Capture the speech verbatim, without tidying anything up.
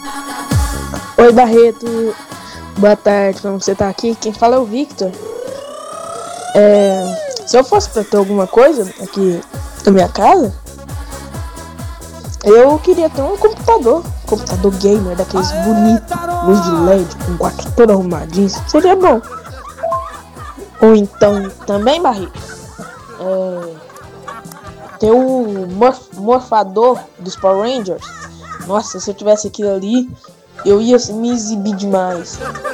Oi, Barreto. Boa tarde, como você tá aqui? Quem fala é o Victor. É, se eu fosse pra ter alguma coisa aqui na minha casa, eu queria ter um computador. Computador gamer, daqueles bonitos, luz de L E D, com o quarto todo arrumadinho. Seria bom. Ou então, também, Barreto, é, ter o morf- morfador dos Power Rangers. Nossa, se eu tivesse aquilo ali, eu ia me exibir demais.